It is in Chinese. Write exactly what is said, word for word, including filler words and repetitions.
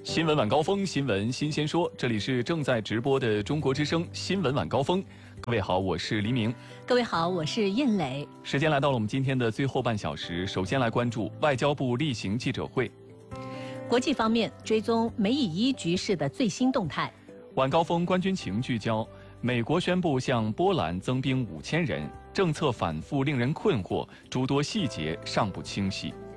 新闻晚高峰，新闻新鲜说，这里是正在直播的中国之声新闻晚高峰。各位好，我是黎明。 各位好，我是燕磊。 时间来到了我们今天的最后半小时，首先来关注外交部例行记者会。 国际方面，追踪美以伊局势的最新动态。 晚高峰关军情聚焦：美国宣布向波兰增兵五千人，政策反复令人困惑，诸多细节尚不清晰。